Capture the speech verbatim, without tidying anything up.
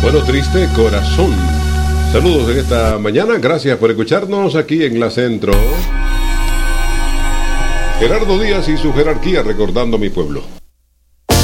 Bueno, Triste Corazón. Saludos en esta mañana, gracias por escucharnos aquí en La Centro. Gerardo Díaz y su jerarquía recordando mi pueblo.